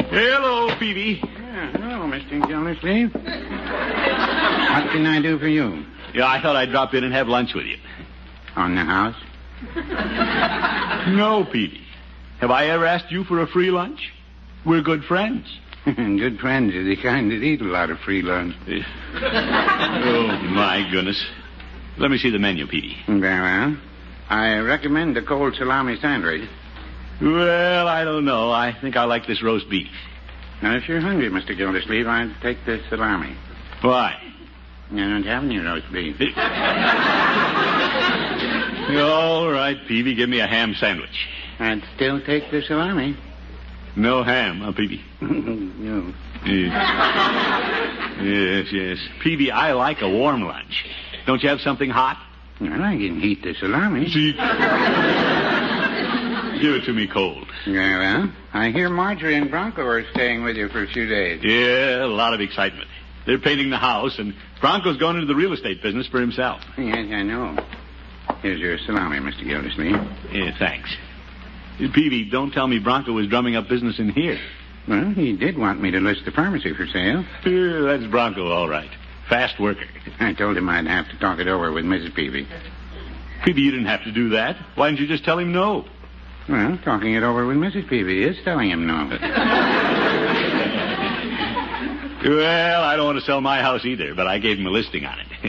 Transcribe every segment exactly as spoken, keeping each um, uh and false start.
Hello, Peavy. Yeah, hello, Mister Gildersleeve. What can I do for you? Yeah, I thought I'd drop in and have lunch with you. On the house? No, Peavy. Have I ever asked you for a free lunch? We're good friends. Good friends are the kind that eat a lot of free lunch. Oh, my goodness. Let me see the menu, Peavy. Very well. I recommend the cold salami sandwich. Well, I don't know. I think I like this roast beef. Now, if you're hungry, Mister Gildersleeve, I'd take the salami. Why? You don't have any roast beef. All right, Peavy, give me a ham sandwich. I'd still take the salami. No ham, huh, Peavy? No. Yes. yes, yes. Peavy, I like a warm lunch. Don't you have something hot? Well, I can heat the salami. See? Give it to me cold. Very well. I hear Marjorie and Bronco are staying with you for a few days. Yeah, a lot of excitement. They're painting the house, and Bronco's going into the real estate business for himself. Yes, I know. Here's your salami, Mister Gildersleeve. Yeah, thanks. Peavy, don't tell me Bronco was drumming up business in here. Well, he did want me to list the pharmacy for sale. Yeah, that's Bronco, all right. Fast worker. I told him I'd have to talk it over with Missus Peavy. Peavy, you didn't have to do that. Why didn't you just tell him no? Well, talking it over with Missus Peavy is telling him no. Well, I don't want to sell my house either, but I gave him a listing on it.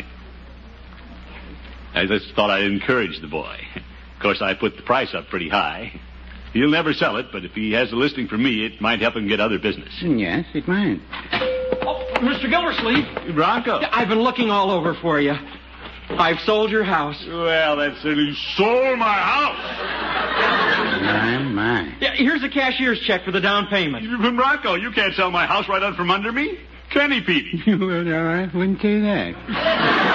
I just thought I'd encourage the boy. Of course, I put the price up pretty high. He'll never sell it, but if he has a listing for me, it might help him get other business. Yes, it might. Oh, Mister Gildersleeve. Bronco. I've been looking all over for you. I've sold your house. Well, that certainly sold my house. My, my. Yeah, here's a cashier's check for the down payment. Bronco, you can't sell my house right out from under me. Can he, Peavy? Well, no, I wouldn't say that.